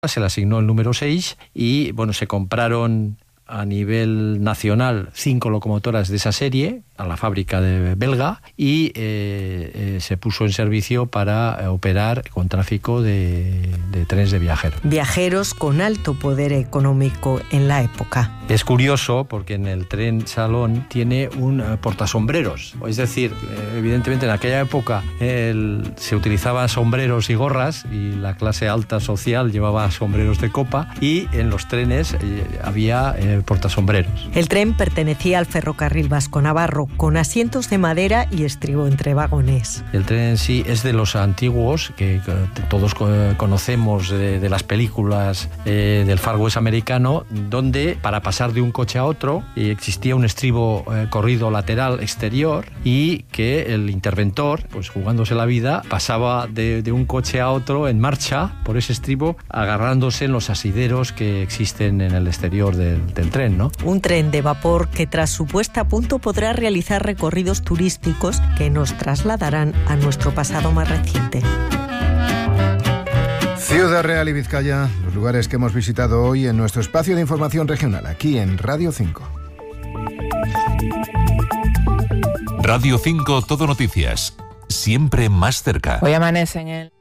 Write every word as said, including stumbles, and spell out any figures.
se le asignó el número seis y bueno, se compraron a nivel nacional cinco locomotoras de esa serie a la fábrica de belga y eh, eh, se puso en servicio para operar con tráfico de, de trenes de viajeros. Viajeros con alto poder económico en la época. Es curioso porque en el tren Salón tiene un uh, portasombreros, es decir, eh, evidentemente en aquella época el, se utilizaban sombreros y gorras y la clase alta social llevaba sombreros de copa y en los trenes eh, había eh, portasombreros. El tren pertenecía al ferrocarril vasco-navarro, con asientos de madera y estribo entre vagones. El tren en sí es de los antiguos que, que todos conocemos de, de las películas eh, del Far West americano, donde para pasar de un coche a otro eh, existía un estribo eh, corrido lateral exterior y que el interventor, pues jugándose la vida, pasaba de, de un coche a otro en marcha por ese estribo, agarrándose en los asideros que existen en el exterior del, del tren, ¿no? Un tren de vapor que tras su puesta a punto podrá realizar recorridos turísticos que nos trasladarán a nuestro pasado más reciente. Ciudad Real y Vizcaya, los lugares que hemos visitado hoy en nuestro espacio de información regional, aquí en Radio cinco. Radio cinco Todo Noticias, siempre más cerca. Hoy amanece en el...